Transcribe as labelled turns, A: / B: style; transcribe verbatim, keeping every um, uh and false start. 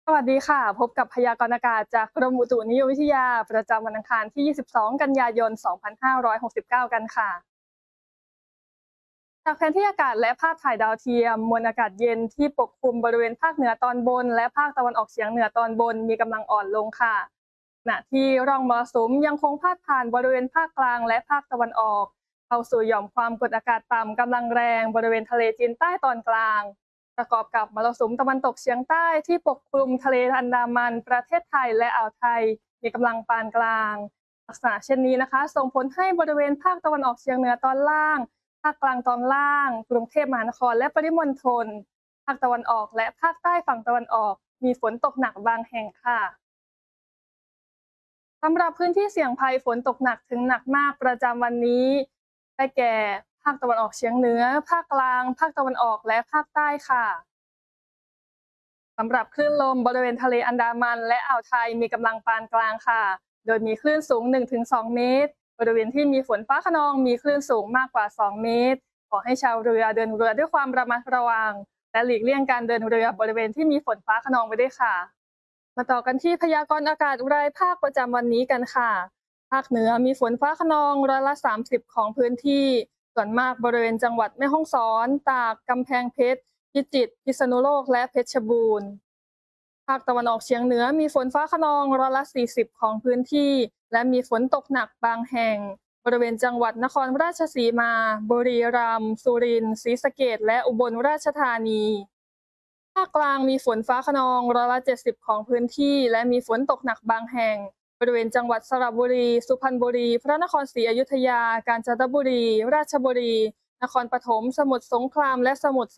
A: สวัสดีค่ะพบกับพยากรณ์อากาศจากกรมอุตุนิยมวิทยาประจำวันอังคารที่ ยี่สิบสอง กันยายน สองพันห้าร้อยหกสิบเก้า กันค่ะจากแผนที่อากาศและภาพถ่ายดาวเทียมมวลอากาศเย็นที่ปกคลุมบริเวณภาคเหนือตอนบนและภาคตะวันออกเฉียงเหนือตอนบนมีกำลังอ่อนลงค่ะขณะที่ร่องมรสุมยังคงพาดผ่านบริเวณภาคกลางและภาคตะวันออกเข้าสู่หย่อมความกดอากาศต่ำกำลังแรงบริเวณทะเลจีนใต้ตอนกลางประกอบกับมรสุมตะวันตกเฉียงใต้ที่ปกคลุมทะเลอันดามันประเทศไทยและอ่าวไทยมีกำลังปานกลางลักษณะเช่นนี้นะคะส่งผลให้บริเวณภาคตะวันออกเฉียงเหนือตอนล่างภาคกลางตอนล่างกรุงเทพมหานครและปริมณฑลภาคตะวันออกและภาคใต้ฝั่งตะวันออกมีฝนตกหนักบางแห่งค่ะสำหรับพื้นที่เสี่ยงภัยฝนตกหนักถึงหนักมากประจำวันนี้ได้แก่ภาคตะวันออกเฉียงเหนือภาคกลางภาคตะวันออกและภาคใต้ค่ะสำหรับคลื่นลมบริเวณทะเลอันดามันและอ่าวไทยมีกำลังปานกลางค่ะโดยมีคลื่นสูง หนึ่งถึงสอง เมตรบริเวณที่มีฝนฟ้าคะนองมีคลื่นสูงมากกว่าสองเมตรขอให้ชาวเรือเดินเรือด้วยความระมัดระวังและหลีกเลี่ยงการเดินเรือบริเวณที่มีฝนฟ้าคะนองไปด้วยค่ะ มาต่อกันที่พยากรณ์อากาศรายภาคประจำวันนี้กันค่ะภาคเหนือมีฝนฟ้าคะนองร้อยละสามสิบของพื้นที่ส่วนมากบริเวณจังหวัดแม่ฮ่องสอนตากกำแพงเพชรพิจิตรพิษณุโลกและเพชรบูรณ์ภาคตะวันออกเฉียงเหนือมีฝนฟ้าคะนองร้อยละสี่สิบของพื้นที่และมีฝนตกหนักบางแห่งบริเวณจังหวัดนครราชสีมาบุรีรัมย์สุรินทร์ศรีสะเกษและอุบลราชธานี ภาคกลางมีฝนฟ้าคะนองร้อยละเจ็ดสิบของพื้นที่และมีฝนตกหนักบางแห่งบริเวณจังหวัดสระบุรีสุพรรณบุรีพระนครศรีอยุธยากาญจนบุรีราชบุรีนครปฐมสมุทรสงครามและสมุทร